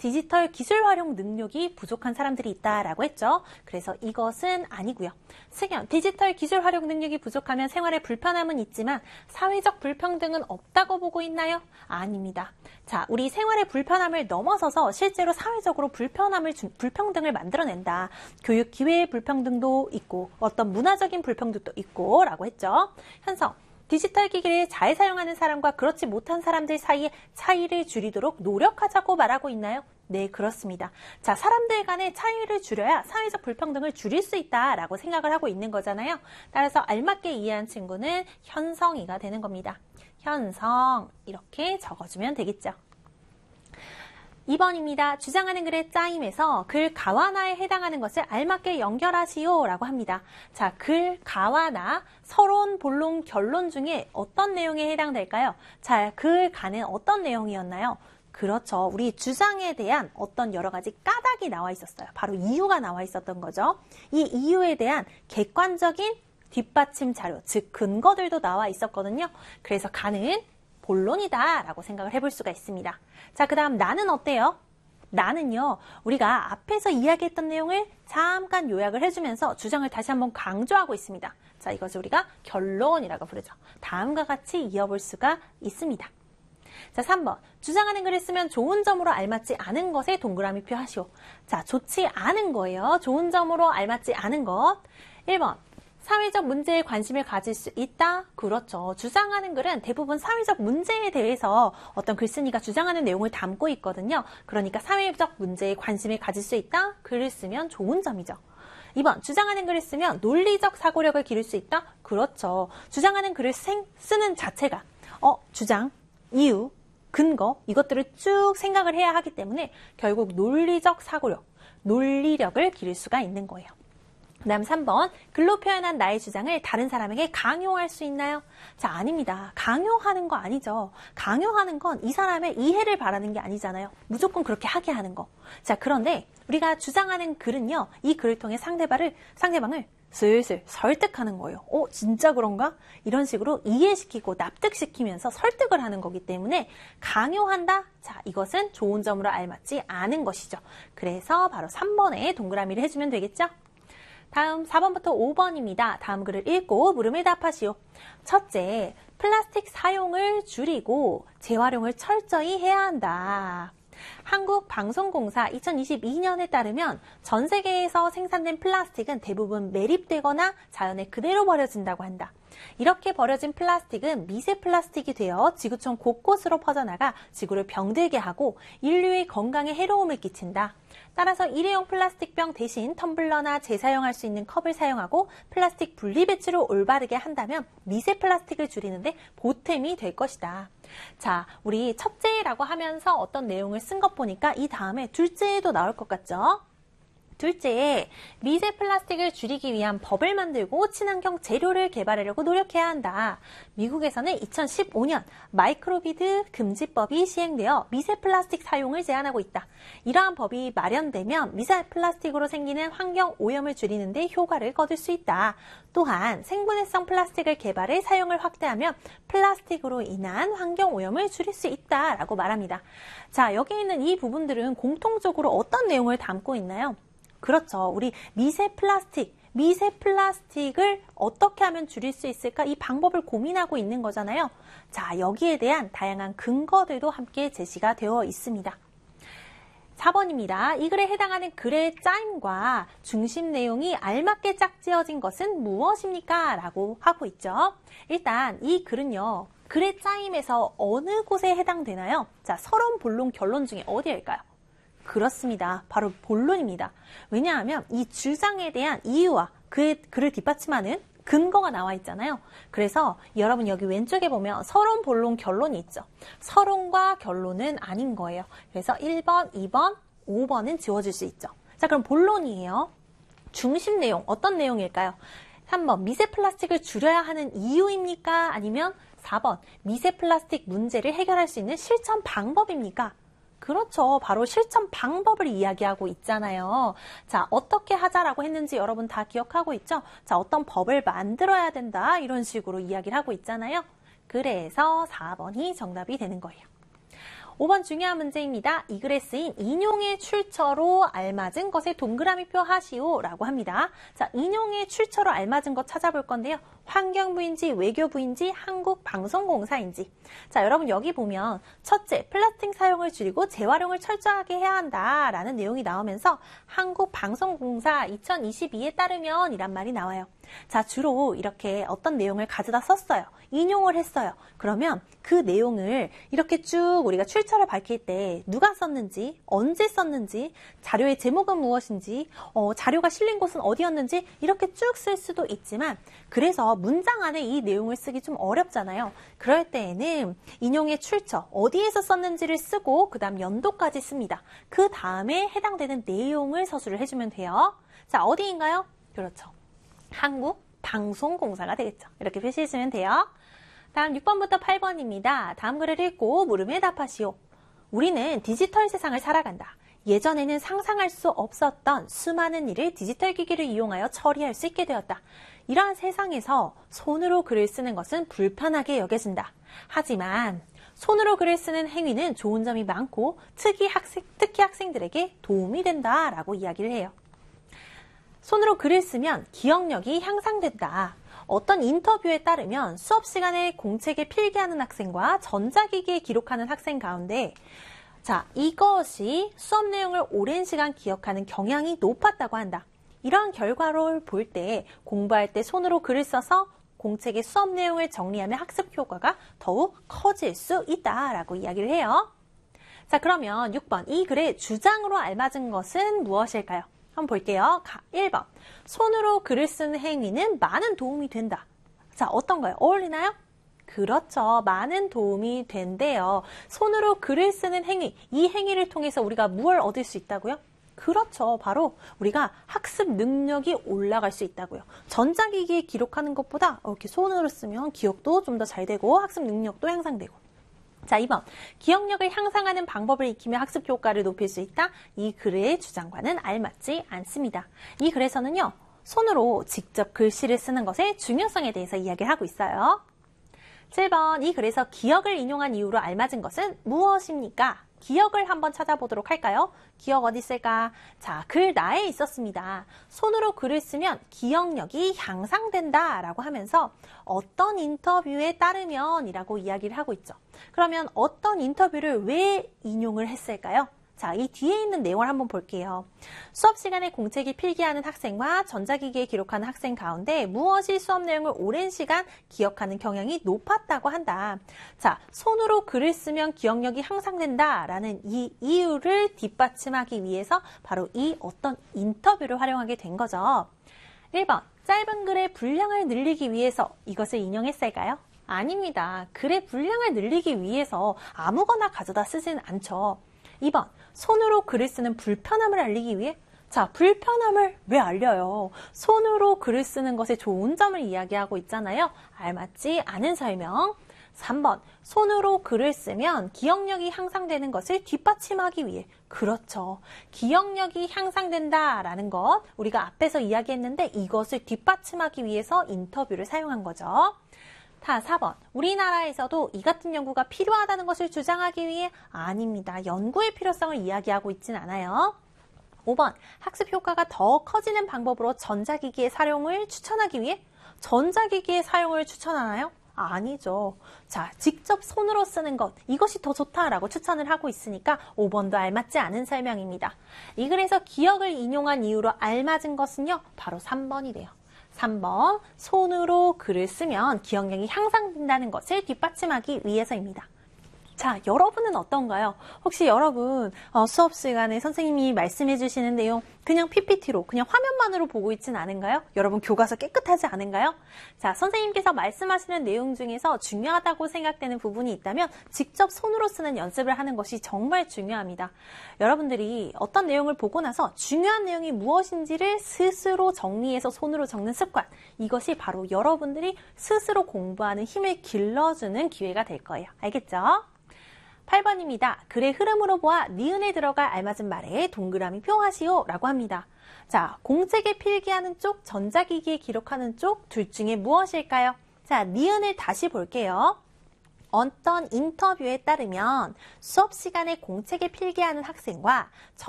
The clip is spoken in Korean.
디지털 기술 활용 능력이 부족한 사람들이 있다라고 했죠. 그래서 이것은 아니고요. 승연, 디지털 기술 활용 능력이 부족하면 생활에 불편함은 있지만 사회적 불평등은 없다고 보고 있나요? 아닙니다. 자, 우리 생활의 불편함을 넘어서서 실제로 사회적으로 불평등을 만들어낸다. 교육 기회의 불평등도 있고 어떤 문화적인 불평등도 있고 라고 했죠. 현성, 디지털 기기를 잘 사용하는 사람과 그렇지 못한 사람들 사이의 차이를 줄이도록 노력하자고 말하고 있나요? 네, 그렇습니다. 자, 사람들 간의 차이를 줄여야 사회적 불평등을 줄일 수 있다라고 생각을 하고 있는 거잖아요. 따라서 알맞게 이해한 친구는 현성이가 되는 겁니다. 현성, 이렇게 적어주면 되겠죠. 2번입니다. 주장하는 글의 짜임에서 글 가와 나에 해당하는 것을 알맞게 연결하시오 라고 합니다. 자, 글 가와 나, 서론, 본론, 결론 중에 어떤 내용에 해당될까요? 자, 글 가는 어떤 내용이었나요? 그렇죠. 우리 주장에 대한 어떤 여러 가지 까닭이 나와 있었어요. 바로 이유가 나와 있었던 거죠. 이 이유에 대한 객관적인 뒷받침 자료, 즉 근거들도 나와 있었거든요. 그래서 가는 본론이다 라고 생각을 해볼 수가 있습니다. 자, 그 다음 나는 어때요? 나는요, 우리가 앞에서 이야기했던 내용을 잠깐 요약을 해주면서 주장을 다시 한번 강조하고 있습니다. 자, 이것을 우리가 결론이라고 부르죠. 다음과 같이 이어볼 수가 있습니다. 자, 3번. 주장하는 글을 쓰면 좋은 점으로 알맞지 않은 것에 동그라미 표 하시오. 자, 좋지 않은 거예요. 좋은 점으로 알맞지 않은 것. 1번. 사회적 문제에 관심을 가질 수 있다? 그렇죠. 주장하는 글은 대부분 사회적 문제에 대해서 어떤 글쓴이가 주장하는 내용을 담고 있거든요. 그러니까 사회적 문제에 관심을 가질 수 있다? 글을 쓰면 좋은 점이죠. 2번, 주장하는 글을 쓰면 논리적 사고력을 기를 수 있다? 그렇죠. 주장하는 글을 쓰는 자체가 주장, 이유, 근거 이것들을 쭉 생각을 해야 하기 때문에 결국 논리적 사고력, 논리력을 기를 수가 있는 거예요. 그 다음 3번, 글로 표현한 나의 주장을 다른 사람에게 강요할 수 있나요? 자, 아닙니다. 강요하는 거 아니죠. 강요하는 건 이 사람의 이해를 바라는 게 아니잖아요. 무조건 그렇게 하게 하는 거. 자, 그런데 우리가 주장하는 글은요, 이 글을 통해 상대방을 슬슬 설득하는 거예요. 진짜 그런가? 이런 식으로 이해시키고 납득시키면서 설득을 하는 거기 때문에 강요한다? 자, 이것은 좋은 점으로 알맞지 않은 것이죠. 그래서 바로 3번에 동그라미를 해주면 되겠죠? 다음 4번부터 5번입니다. 다음 글을 읽고 물음을 답하시오. 첫째, 플라스틱 사용을 줄이고 재활용을 철저히 해야 한다. 한국방송공사 2022년에 따르면 전 세계에서 생산된 플라스틱은 대부분 매립되거나 자연에 그대로 버려진다고 한다. 이렇게 버려진 플라스틱은 미세 플라스틱이 되어 지구촌 곳곳으로 퍼져나가 지구를 병들게 하고 인류의 건강에 해로움을 끼친다. 따라서 일회용 플라스틱병 대신 텀블러나 재사용할 수 있는 컵을 사용하고 플라스틱 분리배출을 올바르게 한다면 미세 플라스틱을 줄이는데 보탬이 될 것이다. 자, 우리 첫째라고 하면서 어떤 내용을 쓴 것 보니까 이 다음에 둘째도 나올 것 같죠? 둘째, 미세 플라스틱을 줄이기 위한 법을 만들고 친환경 재료를 개발하려고 노력해야 한다. 미국에서는 2015년 마이크로비드 금지법이 시행되어 미세 플라스틱 사용을 제한하고 있다. 이러한 법이 마련되면 미세 플라스틱으로 생기는 환경 오염을 줄이는 데 효과를 거둘 수 있다. 또한 생분해성 플라스틱을 개발해 사용을 확대하면 플라스틱으로 인한 환경 오염을 줄일 수 있다라고 말합니다. 자, 여기 있는 이 부분들은 공통적으로 어떤 내용을 담고 있나요? 그렇죠. 우리 미세 플라스틱을 어떻게 하면 줄일 수 있을까? 이 방법을 고민하고 있는 거잖아요. 자, 여기에 대한 다양한 근거들도 함께 제시가 되어 있습니다. 4번입니다. 이 글에 해당하는 글의 짜임과 중심 내용이 알맞게 짝지어진 것은 무엇입니까? 라고 하고 있죠. 일단 이 글은요, 글의 짜임에서 어느 곳에 해당되나요? 자, 서론, 본론, 결론 중에 어디일까요? 그렇습니다. 바로 본론입니다. 왜냐하면 이 주장에 대한 이유와 글을 뒷받침하는 근거가 나와 있잖아요. 그래서 여러분 여기 왼쪽에 보면 서론, 본론, 결론이 있죠. 서론과 결론은 아닌 거예요. 그래서 1번, 2번, 5번은 지워질 수 있죠. 자, 그럼 본론이에요. 중심 내용, 어떤 내용일까요? 3번, 미세 플라스틱을 줄여야 하는 이유입니까? 아니면 4번, 미세 플라스틱 문제를 해결할 수 있는 실천 방법입니까? 그렇죠. 바로 실천 방법을 이야기하고 있잖아요. 자, 어떻게 하자라고 했는지 여러분 다 기억하고 있죠? 자, 어떤 법을 만들어야 된다. 이런 식으로 이야기를 하고 있잖아요. 그래서 4번이 정답이 되는 거예요. 5번 중요한 문제입니다. 이 글에 쓰인 인용의 출처로 알맞은 것에 동그라미표 하시오 라고 합니다. 자, 인용의 출처로 알맞은 것 찾아볼 건데요. 환경부인지 외교부인지 한국방송공사인지. 자, 여러분 여기 보면 첫째, 플라스틱 사용을 줄이고 재활용을 철저하게 해야 한다라는 내용이 나오면서 한국방송공사 2022에 따르면 이란 말이 나와요. 자, 주로 이렇게 어떤 내용을 가져다 썼어요. 인용을 했어요. 그러면 그 내용을 이렇게 쭉 우리가 출처를 밝힐 때 누가 썼는지, 언제 썼는지, 자료의 제목은 무엇인지, 자료가 실린 곳은 어디였는지 이렇게 쭉 쓸 수도 있지만 그래서 문장 안에 이 내용을 쓰기 좀 어렵잖아요. 그럴 때에는 인용의 출처, 어디에서 썼는지를 쓰고 그 다음 연도까지 씁니다. 그 다음에 해당되는 내용을 서술을 해주면 돼요. 자, 어디인가요? 그렇죠. 한국방송공사가 되겠죠. 이렇게 표시해주면 돼요. 다음 6번부터 8번입니다. 다음 글을 읽고 물음에 답하시오. 우리는 디지털 세상을 살아간다. 예전에는 상상할 수 없었던 수많은 일을 디지털 기기를 이용하여 처리할 수 있게 되었다. 이러한 세상에서 손으로 글을 쓰는 것은 불편하게 여겨진다. 하지만 손으로 글을 쓰는 행위는 좋은 점이 많고 특히 학생들에게 도움이 된다라고 이야기를 해요. 손으로 글을 쓰면 기억력이 향상된다. 어떤 인터뷰에 따르면 수업 시간에 공책에 필기하는 학생과 전자기기에 기록하는 학생 가운데 자, 이것이 수업 내용을 오랜 시간 기억하는 경향이 높았다고 한다. 이러한 결과를 볼 때 공부할 때 손으로 글을 써서 공책의 수업 내용을 정리하면 학습 효과가 더욱 커질 수 있다라고 이야기를 해요. 자, 그러면 6번 이 글의 주장으로 알맞은 것은 무엇일까요? 한번 볼게요. 1번. 손으로 글을 쓰는 행위는 많은 도움이 된다. 자, 어떤가요? 어울리나요? 그렇죠. 많은 도움이 된대요. 손으로 글을 쓰는 행위, 이 행위를 통해서 우리가 무엇을 얻을 수 있다고요? 그렇죠. 바로 우리가 학습 능력이 올라갈 수 있다고요. 전자기기에 기록하는 것보다 이렇게 손으로 쓰면 기억도 좀 더 잘 되고 학습 능력도 향상되고. 자, 2번. 기억력을 향상하는 방법을 익히며 학습 효과를 높일 수 있다. 이 글의 주장과는 알맞지 않습니다. 이 글에서는요, 손으로 직접 글씨를 쓰는 것의 중요성에 대해서 이야기를 하고 있어요. 7번. 이 글에서 기억을 인용한 이유로 알맞은 것은 무엇입니까? 기억을 한번 찾아보도록 할까요? 기억 어디 있을까? 자, 글 나에 있었습니다. 손으로 글을 쓰면 기억력이 향상된다 라고 하면서 어떤 인터뷰에 따르면 이라고 이야기를 하고 있죠. 그러면 어떤 인터뷰를 왜 인용을 했을까요? 자, 이 뒤에 있는 내용을 한번 볼게요. 수업 시간에 공책이 필기하는 학생과 전자기기에 기록하는 학생 가운데 무엇이 수업 내용을 오랜 시간 기억하는 경향이 높았다고 한다. 자, 손으로 글을 쓰면 기억력이 향상된다라는 이 이유를 뒷받침하기 위해서 바로 이 어떤 인터뷰를 활용하게 된 거죠. 1번, 짧은 글의 분량을 늘리기 위해서 이것을 인용했을까요? 아닙니다. 글의 분량을 늘리기 위해서 아무거나 가져다 쓰지는 않죠. 2번, 손으로 글을 쓰는 불편함을 알리기 위해? 자, 불편함을 왜 알려요? 손으로 글을 쓰는 것의 좋은 점을 이야기하고 있잖아요. 알맞지 않은 설명. 3번, 손으로 글을 쓰면 기억력이 향상되는 것을 뒷받침하기 위해. 그렇죠. 기억력이 향상된다라는 것 우리가 앞에서 이야기했는데 이것을 뒷받침하기 위해서 인터뷰를 사용한 거죠. 다 4번. 우리나라에서도 이 같은 연구가 필요하다는 것을 주장하기 위해? 아닙니다. 연구의 필요성을 이야기하고 있진 않아요. 5번. 학습 효과가 더 커지는 방법으로 전자기기의 사용을 추천하기 위해? 전자기기의 사용을 추천하나요? 아니죠. 자, 직접 손으로 쓰는 것, 이것이 더 좋다라고 추천을 하고 있으니까 5번도 알맞지 않은 설명입니다. 이 글에서 기억을 인용한 이유로 알맞은 것은요, 바로 3번이래요. 3번, 손으로 글을 쓰면 기억력이 향상된다는 것을 뒷받침하기 위해서입니다. 자, 여러분은 어떤가요? 혹시 여러분 수업 시간에 선생님이 말씀해 주시는 내용 그냥 PPT로, 그냥 화면만으로 보고 있진 않은가요? 여러분 교과서 깨끗하지 않은가요? 자, 선생님께서 말씀하시는 내용 중에서 중요하다고 생각되는 부분이 있다면 직접 손으로 쓰는 연습을 하는 것이 정말 중요합니다. 여러분들이 어떤 내용을 보고 나서 중요한 내용이 무엇인지를 스스로 정리해서 손으로 적는 습관, 이것이 바로 여러분들이 스스로 공부하는 힘을 길러주는 기회가 될 거예요. 알겠죠? 8번입니다. 글의 흐름으로 보아 니은에 들어갈 알맞은 말에 동그라미 표 하시오 라고 합니다. 자, 공책에 필기하는 쪽, 전자기기에 기록하는 쪽 둘 중에 무엇일까요? 자, 니은을 다시 볼게요. 어떤 인터뷰에 따르면 수업 시간에 공책에 필기하는 학생과